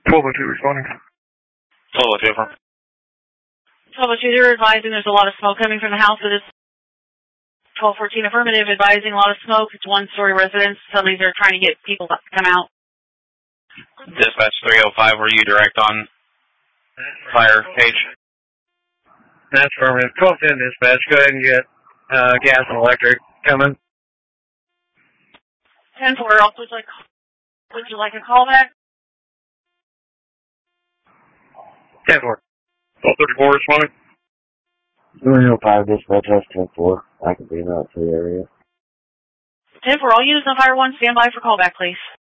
1202 responding. 1202 from. 1202, they're advising there's a lot of smoke coming from the house. It is 1214 affirmative, advising a lot of smoke. It's one-story residence. Somebody's are trying to get people to come out. Dispatch 305, were you direct on fire page? That's affirmative. 1210 dispatch, go ahead and get gas and electric coming. 10-4, also would you like a callback? 10-4. 1234 responding. 305 dispatch, that's 10-4. I can be out to the area. 10-4, all units on Fire 1, stand by for callback, please.